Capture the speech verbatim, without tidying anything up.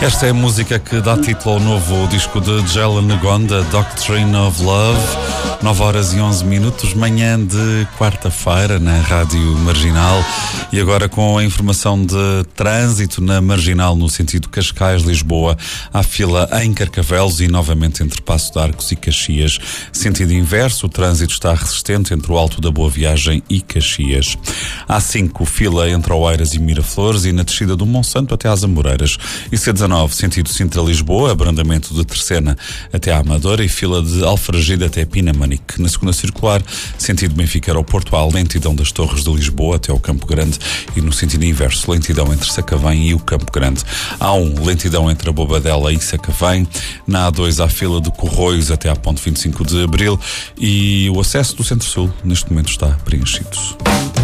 Esta é a música que dá título ao novo disco de Djella Ngonda, Doctrine of Love. nove horas e onze minutos, manhã de quarta-feira na Rádio Marginal. E agora com a informação de trânsito na Marginal no sentido Cascais-Lisboa. Há fila em Carcavelos e novamente entre Passo de Arcos e Caxias. Sentido inverso, o trânsito está resistente entre o Alto da Boa Viagem e Caxias. Há cinco, fila entre Oeiras e Miraflores e na descida do Monsanto até às Amoreiras. E C dezanove, sentido Sintra-Lisboa, abrandamento de Terceira até à Amadora e fila de Alfragide até Pinamanique. Na segunda circular, sentido Benfica-Aeroporto, há lentidão das Torres de Lisboa até ao Campo Grande e no sentido inverso, lentidão entre Sacavém e o Campo Grande. Há um, lentidão entre a Bobadela e Sacavém. Na A dois, há fila de Corroios até à ponte vinte e cinco de Abril e o acesso do Centro-Sul neste momento está preenchido.